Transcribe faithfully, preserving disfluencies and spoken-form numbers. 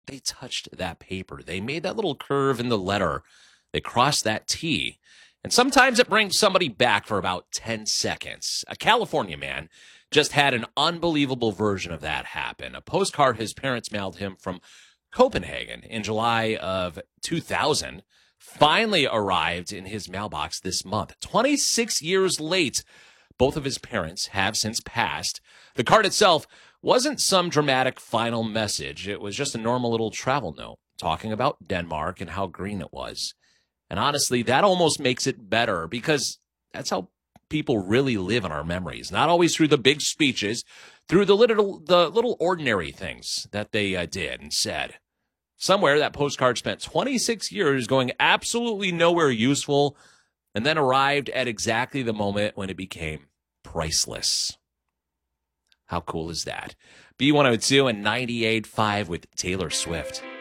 they touched that paper. They made that little curve in the letter. They crossed that T. And sometimes it brings somebody back for about ten seconds. A California man just had an unbelievable version of that happen. A postcard his parents mailed him from Copenhagen in July of two thousand finally arrived in his mailbox this month. twenty-six years late, both of his parents have since passed. The card itself wasn't some dramatic final message. It was just a normal little travel note talking about Denmark and how green it was. And honestly, that almost makes it better because that's how people really live in our memories. Not always through the big speeches, through the little, the little ordinary things that they uh, did and said. Somewhere that postcard spent twenty-six years going absolutely nowhere useful and then arrived at exactly the moment when it became priceless. How cool is that? B one oh two and ninety-eight point five with Taylor Swift.